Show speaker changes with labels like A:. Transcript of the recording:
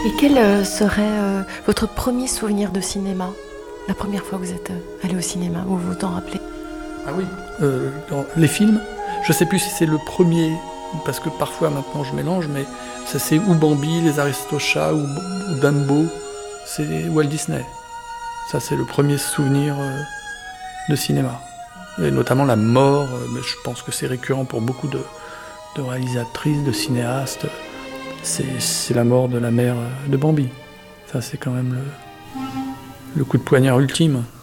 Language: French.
A: Et quel serait votre premier souvenir de cinéma? La première fois que vous êtes allé au cinéma, vous vous en rappelez?
B: Ah oui. Dans les films, je ne sais plus si c'est le premier, parce que parfois maintenant je mélange, mais ça c'est ou Bambi, les Aristochats ou Dumbo, c'est Walt Disney. Ça c'est le premier souvenir de cinéma. Et notamment la mort, mais je pense que c'est récurrent pour beaucoup de réalisatrices, de cinéastes. C'est la mort de la mère de Bambi. Ça c'est quand même le coup de poignard ultime.